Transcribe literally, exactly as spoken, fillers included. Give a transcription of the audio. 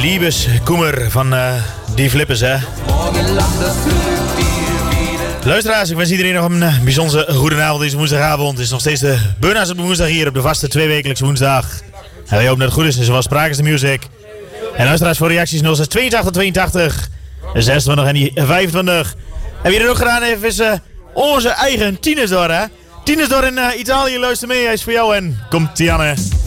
Liebeskummer van uh, die flippers, hè. Luisteraars, ik wens iedereen nog een uh, bijzondere goede avond deze woensdagavond. Het is nog steeds de Burna's op de woensdag hier op de vaste tweewekelijkse woensdag. En wij hopen dat het goed is, en zoals Sprakers de Music. En luisteraars voor reacties nul zes tweeëntachtig tweeëntachtig zesentwintig en die vijfentwintig. En wie dat ook gedaan heeft is uh, onze eigen Tinesdor, hè. Tinesdor in uh, Italië, luister mee, hij is voor jou en komt Tianne.